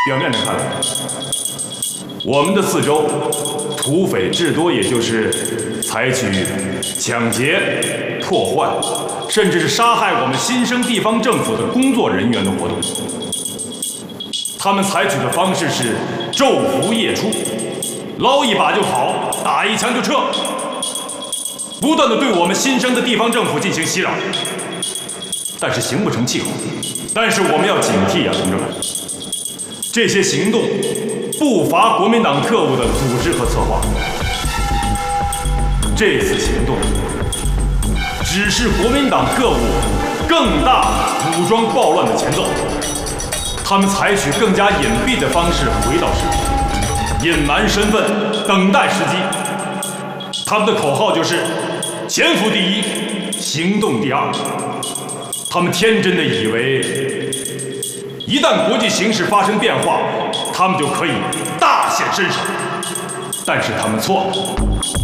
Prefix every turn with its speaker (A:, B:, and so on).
A: 表面上看来，我们的四周土匪至多也就是采取抢劫、破坏，甚至是杀害我们新生地方政府的工作人员的活动。他们采取的方式是昼伏夜出，捞一把就跑，打一枪就撤，不断地对我们新生的地方政府进行袭扰。但是形不成气候。但是我们要警惕啊，同志们！这些行动不乏国民党特务的组织和策划。这次行动只是国民党特务更大武装暴乱的前奏。他们采取更加隐蔽的方式回到市区，隐瞒身份，等待时机。他们的口号就是“潜伏第一，行动第二”。他们天真的以为，一旦国际形势发生变化，他们就可以大显身手。但是他们错了。